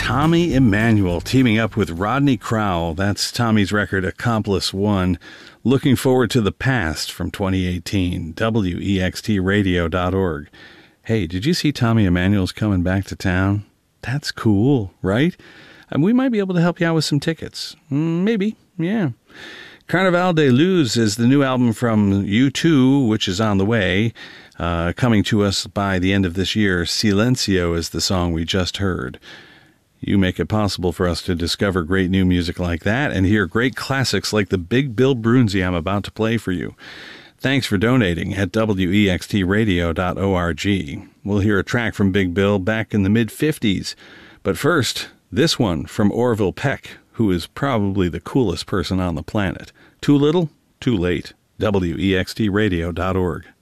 Tommy Emmanuel teaming up with Rodney Crowell. That's Tommy's record, Accomplice One. Looking Forward to the Past from 2018, wextradio.org. Hey, did you see Tommy Emmanuel's coming back to town? That's cool, right? And we might be able to help you out with some tickets. Maybe, yeah. Carnaval de Luz is the new album from U2, which is on the way. Coming to us by the end of this year. Silencio is the song we just heard. You make it possible for us to discover great new music like that and hear great classics like the Big Bill Broonzy I'm about to play for you. Thanks for donating at wextradio.org. We'll hear a track from Big Bill back in the mid-50s. But first, this one from Orville Peck, who is probably the coolest person on the planet. Too little, too late. wextradio.org.